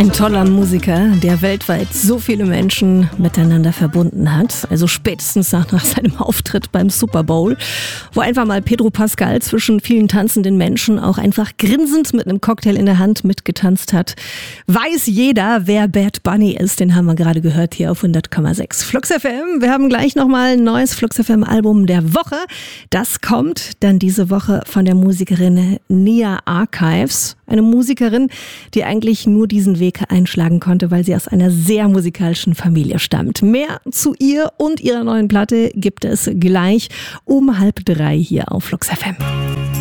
Ein toller Musiker, der weltweit so viele Menschen miteinander verbunden hat. Also spätestens nach seinem Auftritt beim Super Bowl, wo einfach mal Pedro Pascal zwischen vielen tanzenden Menschen auch einfach grinsend mit einem Cocktail in der Hand mitgetanzt hat. Weiß jeder, wer Bad Bunny ist. Den haben wir gerade gehört hier auf 100,6 Flux FM. Wir haben gleich nochmal ein neues Flux FM Album der Woche. Das kommt dann diese Woche von der Musikerin Nia Archives. Eine Musikerin, die eigentlich nur diesen Weg einschlagen konnte, weil sie aus einer sehr musikalischen Familie stammt. Mehr zu ihr und ihrer neuen Platte gibt es gleich um 2:30 hier auf Flux FM.